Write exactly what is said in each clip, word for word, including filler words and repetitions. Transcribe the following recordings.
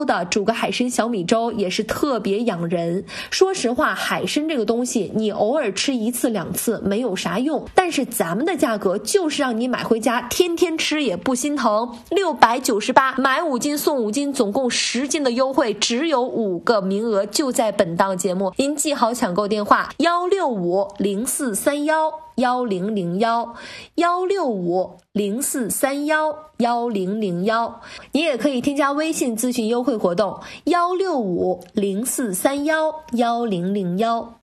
的煮个海参小米粥也是特别养人。说实话，海参这个东西你偶尔吃一次两次没有啥用，但是咱们的价格就是让你买回家天天吃也不心疼。六百九十八买五斤送五斤，总共十斤的优惠，只有五个名额，就在本档节目。您记好抢购电话：幺六五零四三幺幺零零幺，幺六五零四三幺幺零零幺。你也可以添加微信咨询优惠活动：幺六五零四三幺幺零零幺。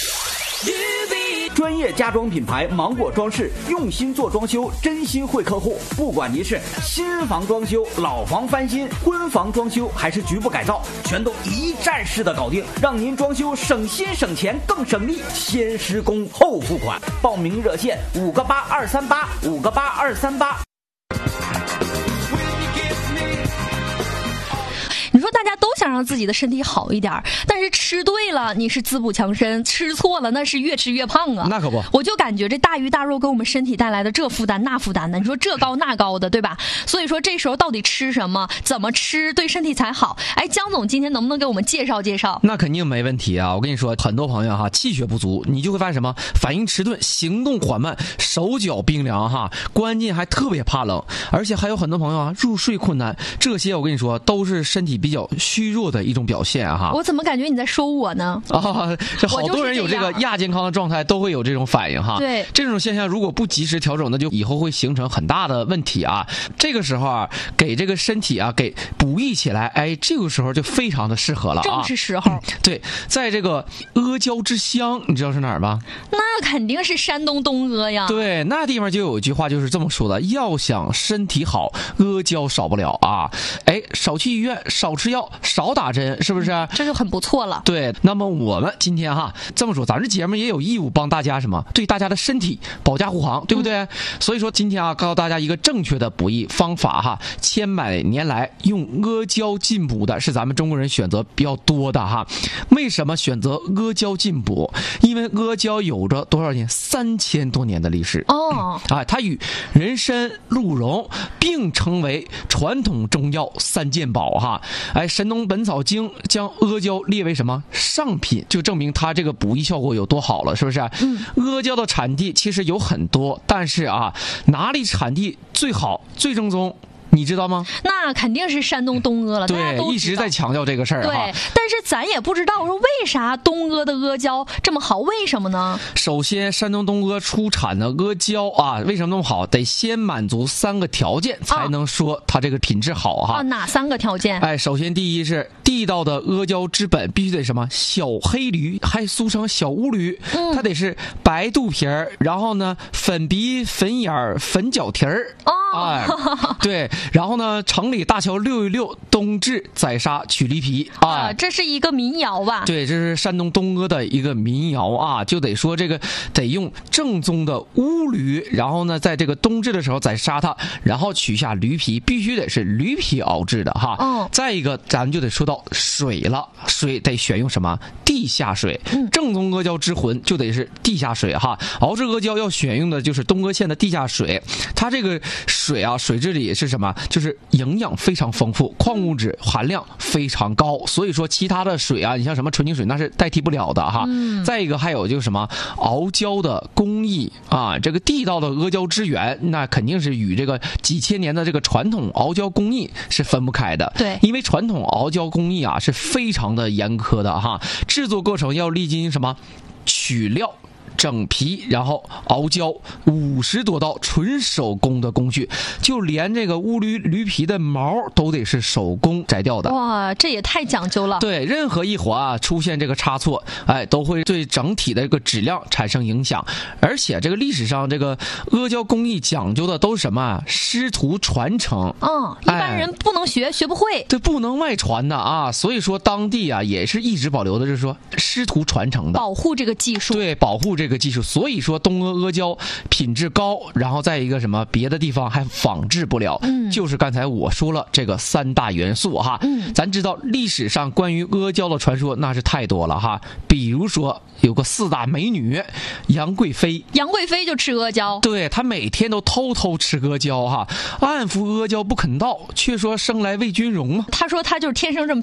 专业家装品牌芒果装饰，用心做装修，真心惠客户。不管您是新房装修、老房翻新、婚房装修，还是局部改造，全都一站式的搞定，让您装修省心省钱更省力。先施工后付款，报名热线五个八二三八五个八二三八。 你说大家都想让自己的身体好一点，但是吃对了你是滋补强身，吃错了那是越吃越胖啊。 那可不， 我就感觉这大鱼大肉给我们身体带来的这负担那负担的，你说这高那高的，对吧？所以说这时候到底吃什么，怎么吃对身体才好？哎，江总今天能不能给我们介绍介绍？ 那肯定没问题啊！我跟你说，很多朋友哈气血不足，你就会发现什么反应迟钝、行动缓慢、手脚冰凉哈，关键还特别怕冷，而且还有很多朋友啊入睡困难，这些我跟你说都是身体比较虚弱的一种表现啊！ 我怎么感觉你在说我呢？ 啊，这好多人有这个亚健康的状态都会有这种反应哈。 对， 这种现象如果不及时调整，那就以后会形成很大的问题啊。这个时候啊，给这个身体啊给补益起来，哎，这个时候就非常的适合了啊， 正是时候。 对，在这个阿胶之乡，你知道是哪儿吗？ 那肯定是山东东阿呀。 对，那地方就有一句话就是这么说的：要想身体好，阿胶少不了啊。哎，少去医院，少吃药，少打针，是不是？ 嗯，这就很不错了。 对，那么我们今天哈这么说，咱这节目也有义务帮大家什么，对大家的身体保驾护航，对不对？嗯、所以说今天啊，告诉大家一个正确的补益方法哈。千百年来用阿胶进补的是咱们中国人选择比较多的哈。为什么选择阿胶进补？因为阿胶有着多少年？三千多年的历史哦。 嗯、啊，它与人参、鹿茸并称为传统中药三件宝哈。哎，《神农本草经》将阿胶列为什么上品，就证明它这个补益效果有多好了，是不是？ 嗯， 阿胶的产地其实有很多，但是啊，哪里产地最好、最正宗？你知道吗？ 那肯定是山东东阿了， 对， 大家都一直在强调这个事儿。 对，但是咱也不知道说为啥东阿的阿胶这么好，为什么呢？ 首先，山东东阿出产的阿胶啊，为什么那么好？得先满足三个条件，才能说它这个品质好哈。 啊，哪三个条件？ 哎，首先第一是地道的阿胶之本必须得什么小黑驴，还俗称小乌驴，嗯、它得是白肚皮儿，然后呢粉鼻、粉眼儿、粉脚蹄儿。 哦， 哎，对。然后呢，城里大桥溜一溜，冬至宰杀取驴皮啊、 呃，这是一个民谣吧？ 对，这是山东东阿的一个民谣啊，就得说这个得用正宗的乌驴，然后呢，在这个冬至的时候宰杀它，然后取下驴皮，必须得是驴皮熬制的哈。 哦。 再一个，咱们就得说到水了，水得选用什么？地下水。 嗯。 正宗阿胶之魂就得是地下水哈。熬制阿胶要选用的就是东阿县的地下水，它这个水啊，水质里是什么？就是营养非常丰富，矿物质含量非常高，所以说其他的水啊，你像什么纯净水那是代替不了的哈。 嗯、 再一个还有就是什么熬胶的工艺啊，这个地道的阿胶之源，那肯定是与这个几千年的这个传统熬胶工艺是分不开的。 对， 因为传统熬胶工艺啊是非常的严苛的哈，制作过程要历经什么取料、整皮，然后熬胶，五十多道纯手工的工序，就连这个乌驴驴皮的毛都得是手工摘掉的。 哇，这也太讲究了。 对，任何一环啊出现这个差错，哎，都会对整体的这个质量产生影响。而且这个历史上这个阿胶工艺讲究的都是什么啊？师徒传承。 嗯，一般人不能学，哎、学不会。 对，不能外传的啊。所以说当地啊也是一直保留的，就是说师徒传承的， 保护这个技术。 对，保护这这个技术，所以说东阿阿胶品质高，然后再一个什么别的地方还仿制不了，嗯，就是刚才我说了这个三大元素哈。嗯，咱知道历史上关于阿胶的传说那是太多了哈，比如说有个四大美女杨贵妃， 杨贵妃就吃阿胶， 对，她每天都偷偷吃阿胶哈，暗服阿胶不肯倒，却说生来为君荣嘛。 她说她就是天生这么